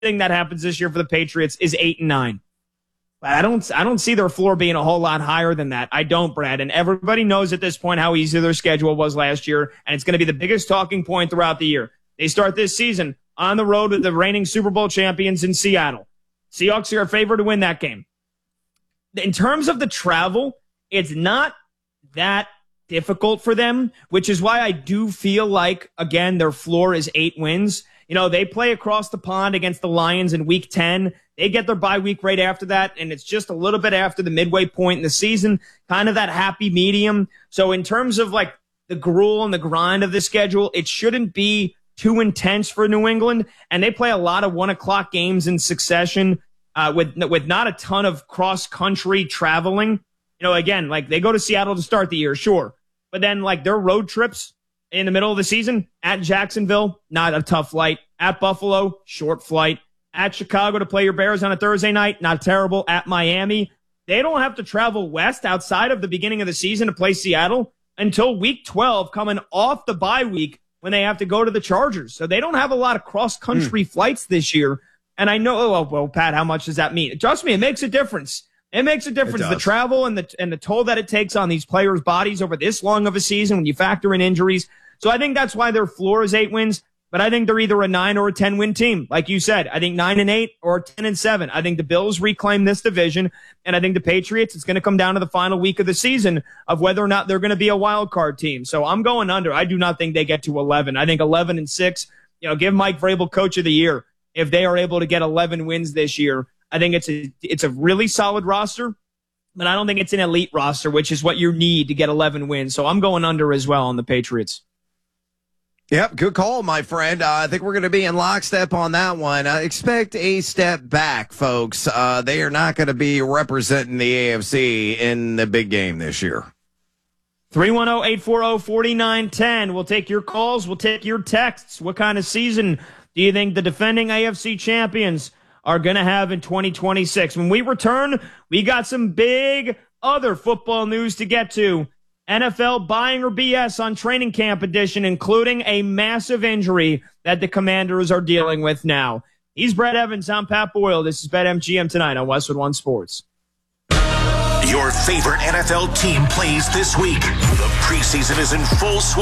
thing that happens this year for the Patriots is 8-9. But I don't see their floor being a whole lot higher than that. I don't, Brad. And everybody knows at this point how easy their schedule was last year, and it's going to be the biggest talking point throughout the year. They start this season on the road with the reigning Super Bowl champions in Seattle. Seahawks are favored to win that game. In terms of the travel, it's not that difficult for them, which is why I do feel like, again, their floor is 8 wins. You know, they play across the pond against the Lions in week 10. They get their bye week right after that, and it's just a little bit after the midway point in the season, kind of that happy medium. So in terms of like the gruel and the grind of the schedule, it shouldn't be too intense for New England, and they play a lot of 1 o'clock games in succession with not a ton of cross-country traveling. You know, again, like they go to Seattle to start the year, sure, but then like their road trips in the middle of the season, at Jacksonville, not a tough flight. At Buffalo, short flight. At Chicago to play your Bears on a Thursday night, not terrible. At Miami, they don't have to travel west outside of the beginning of the season to play Seattle until week 12, coming off the bye week when they have to go to the Chargers. So they don't have a lot of cross-country flights this year. And I know, well, Pat, how much does that mean? Trust me, it makes a difference. It makes a difference. The travel and the toll that it takes on these players' bodies over this long of a season when you factor in injuries. So I think that's why their floor is 8 wins. But I think they're either a 9 or a 10-win team. Like you said, I think 9-8 or 10-7. I think the Bills reclaim this division, and I think the Patriots, it's going to come down to the final week of the season of whether or not they're going to be a wild card team. So I'm going under. I do not think they get to 11. I think 11-6, give Mike Vrabel Coach of the Year if they are able to get 11 wins this year. I think it's a really solid roster, but I don't think it's an elite roster, which is what you need to get 11 wins. So I'm going under as well on the Patriots. Yep, good call, my friend. I think we're going to be in lockstep on that one. Expect a step back, folks. They are not going to be representing the AFC in the big game this year. 310-840-4910. We'll take your calls. We'll take your texts. What kind of season do you think the defending AFC champions are going to have in 2026? When we return, we got some big other football news to get to. NFL buying or BS on training camp edition, including a massive injury that the Commanders are dealing with now. He's Brett Evans. I'm Pat Boyle. This is BetMGM tonight on Westwood One Sports. Your favorite NFL team plays this week. The preseason is in full swing.